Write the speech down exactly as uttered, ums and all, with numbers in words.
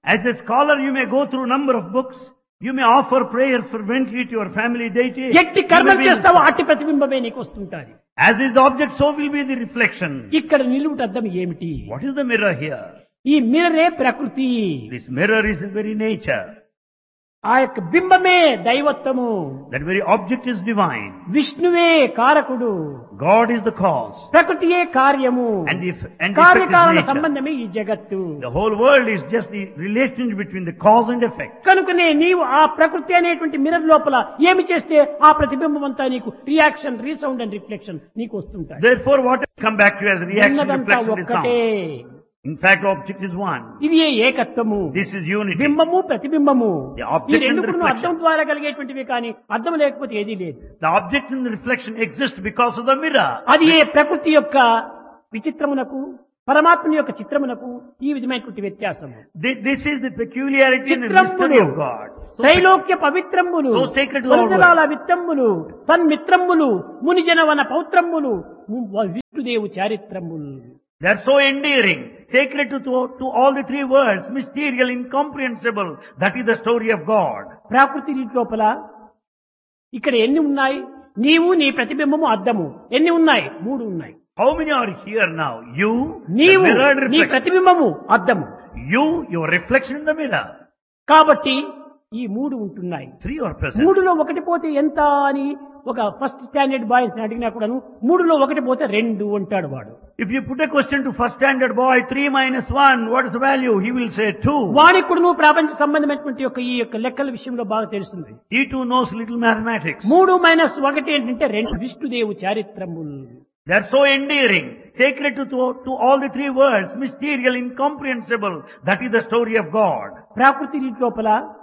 As a scholar, you may go through number of books. You may offer prayers fervently to your family deity. ఎట్టి You కర్మలు may be- చేస్తావో అట్టి ప్రతిబింబమే నీకు వస్తుంటాది. As is the object, so will be the reflection. ఇక్కడ నిలువుట అద్దం ఏమిటి? What is the mirror here? ఈ మిర్రరే ప్రకృతి. This mirror is the very nature. ఆ యొక్క బింబమే దైవత్వము. That very object is divine. విష్ణువే కారకుడు. God is the cause. ప్రకృతియే కార్యము. And the, and the effect కార్యకారణ is nature. సంబంధమే ఈ జగత్తు. The whole world is just the relation between the cause and effect. కనుకనే నీవు ఆ ప్రకృతి అనేటువంటి మిర్రర్ లోపల ఏమి చేస్తే ఆ ప్రతిబింబం అంతా నీకు రియాక్షన్, రీసౌండ్ అండ్ రిఫ్లెక్షన్ నీకు వస్తుంటాయి. Therefore, what will come back to you as reaction, ఉన్నదంతా reflection, and ఒక్కటే. sound. In fact, the object is one. ఇది ఏకత్వము. This is unity. బింబము ప్రతిబింబము. The ఈ object and రెండు the కూడా reflection. అద్దం ద్వారా కలిగేటువంటివి కానీ అద్దం లేకపోతే ఏదీ లేదు. The object and the reflection exist because of the mirror. అది ఏ ప్రకృతి యొక్క విచిత్రమునకు, పరమాత్మ యొక్క చిత్రమునకు ఈ విధమైనటువంటి వ్యత్యాసము. Thi- This is the peculiarity and the చిత్రములు, mystery of God. So, Trailokya పవిత్రములు, So sacred to all వరదలాల విత్తమ్ములు, సన్మిత్రములు, మునిజనవన పౌత్రములు, విష్ణుదేవు చారిత్రములు. they are so endearing, sacred to, to, to all the three worlds, mysterious, incomprehensible. That is the story of God. ప్రాకృతి లోపల ఇక్కడ ఎన్ని ఉన్నాయి? నీవు, నీ ప్రతిబింబము, అద్దము ఎన్ని ఉన్నాయి? మూడు ఉన్నాయి. How many are here now? You, the నీవు, mirrored నీ reflection. ప్రతిబింబము, అద్దము. You, your reflection in the mirror. కాబట్టి ఈ మూడు ఉంటున్నాయి. Three are present. మూడులో ఒకటి పోతే ఎంత అని ఒక ఫస్ట్ స్టాండర్డ్ బాయ్స్ అడిగినా కూడాను మూడులో ఒకటి పోతే రెండు అంటాడు వాడు. If you put a question to first standard boy, three minus one, what is the value? He will say two. వానికి కూడా నువ్వు ప్రపంచ సంబంధమైనటువంటి యొక్క ఈ యొక్క లెక్కల విషయంలో బాగా తెలుస్తుంది. He too knows little mathematics. మూడు మైనస్ ఒకటి ఏంటంటే రెండు. విష్ణుదేవు చారిత్రములు. They are so endearing, sacred to, to, to all the three worlds, mysterious, incomprehensible. That is the story of God. ప్రాకృతి లోపల